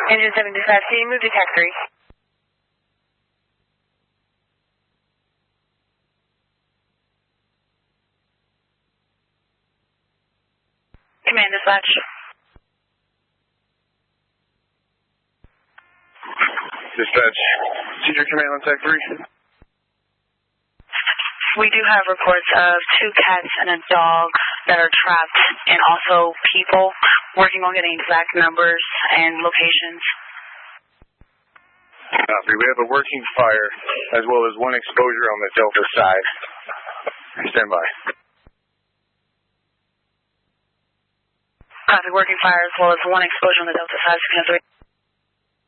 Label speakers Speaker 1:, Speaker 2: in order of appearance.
Speaker 1: Engine 75C, move to TAC 3. Command dispatch.
Speaker 2: Dispatch. Senior Command on TAC 3.
Speaker 1: We do have reports of 2 cats and a dog that are trapped, and also people working on getting exact numbers and locations.
Speaker 2: Copy. We have a working fire as well as 1 exposure on the Delta side. Stand by.
Speaker 1: Copy, working fire as well as 1 exposure on the Delta side.